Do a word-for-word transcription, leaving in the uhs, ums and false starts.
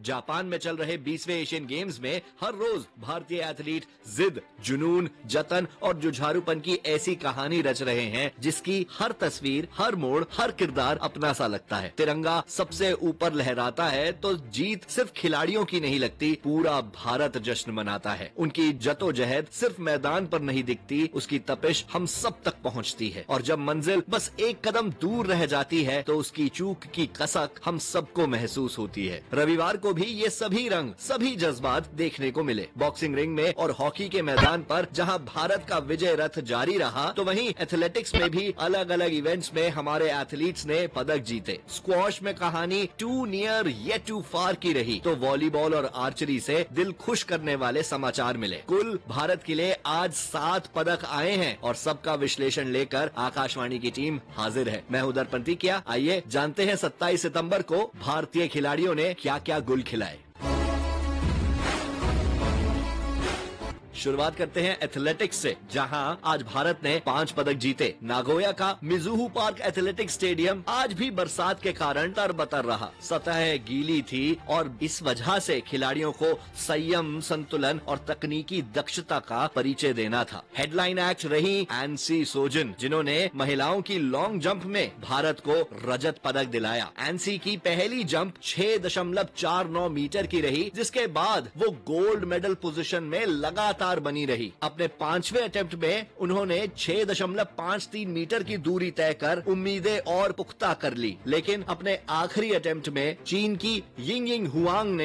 Japan में चल रहे बीसवें एशियन गेम्स में हर रोज भारतीय एथलीट जिद, जुनून, जतन और जुझारूपन की ऐसी कहानी रच रहे हैं जिसकी हर तस्वीर, हर मोड़, हर किरदार अपना सा लगता है। तिरंगा सबसे ऊपर लहराता है तो जीत सिर्फ खिलाड़ियों की नहीं लगती, पूरा भारत जश्न मनाता है। उनकी जद्दोजहद सिर्फ मैदान पर नहीं दिखती, उसकी तपिश हम सब तक पहुंचती है। और जब मंजिल बस एक कदम दूर रह जाती है तो उसकी चूक की कसक हम सबको महसूस होती है। रविवार को भी ये सभी रंग, सभी जज्बात देखने को मिले। बॉक्सिंग रिंग में और हॉकी के मैदान पर जहां भारत का विजय रथ जारी रहा, तो वहीं एथलेटिक्स में भी अलग अलग इवेंट्स में हमारे एथलीट्स ने पदक जीते। स्क्वॉश में कहानी टू नियर येट टू फार की रही, तो वॉलीबॉल और आर्चरी से दिल खुश करने वाले समाचार मिले। कुल भारत के लिए आज सात पदक आए हैं और सबका विश्लेषण लेकर आकाशवाणी की टीम हाजिर है। मैं हूं दर्पण क्या आइए जानते हैं सत्ताईस सितंबर को भारतीय खिलाड़ियों ने क्या क्या गुल खिलाए। शुरुआत करते हैं एथलेटिक्स से, जहां आज भारत ने पांच पदक जीते। नागोया का मिजुहू पार्क एथलेटिक्स स्टेडियम आज भी बरसात के कारण तरबतर रहा। सतह गीली थी और इस वजह से खिलाड़ियों को संयम, संतुलन और तकनीकी दक्षता का परिचय देना था। हेडलाइन एक्ट रही एनसी सोजन, जिन्होंने महिलाओं की लॉन्ग जंप में भारत को रजत पदक दिलाया। एनसी की पहली जंप छह दशमलव चार नौ मीटर की रही, जिसके बाद वो गोल्ड मेडल पोजीशन में लगातार बनी रही। अपने पांचवें अटेम्प्ट में उन्होंने छह दशमलव पाँच तीन मीटर की दूरी तय कर उम्मीदें और पुख्ता कर ली, लेकिन अपने आखिरी अटेम्प्ट में चीन की यिंग यिंग हुआंग ने